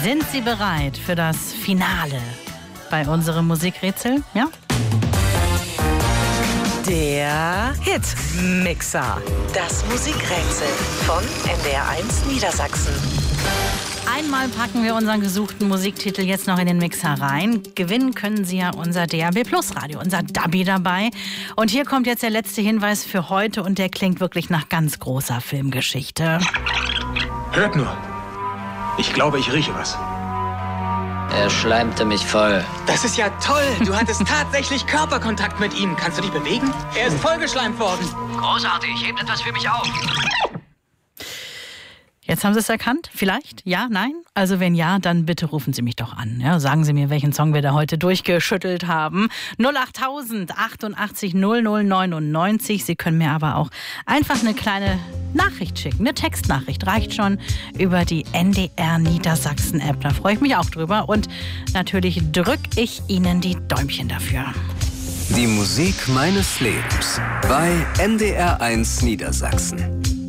Sind Sie bereit für das Finale bei unserem Musikrätsel? Ja? Der Hitmixer. Das Musikrätsel von NDR1 Niedersachsen. Einmal packen wir unseren gesuchten Musiktitel jetzt noch in den Mixer rein. Gewinnen können Sie ja unser DAB+ Radio, unser Dabi dabei. Und hier kommt jetzt der letzte Hinweis für heute und der klingt wirklich nach ganz großer Filmgeschichte. Hört nur. Ich glaube, ich rieche was. Er schleimte mich voll. Das ist ja toll. Du hattest tatsächlich Körperkontakt mit ihm. Kannst du dich bewegen? Er ist vollgeschleimt worden. Großartig, hebt etwas für mich auf. Jetzt haben Sie es erkannt? Vielleicht? Ja? Nein? Also wenn ja, dann bitte rufen Sie mich doch an. Ja, sagen Sie mir, welchen Song wir da heute durchgeschüttelt haben. 08000 88 0099. Sie können mir aber auch einfach eine kleine Nachricht schicken. Eine Textnachricht reicht schon über die NDR Niedersachsen App. Da freue ich mich auch drüber. Und natürlich drücke ich Ihnen die Däumchen dafür. Die Musik meines Lebens bei NDR1 Niedersachsen.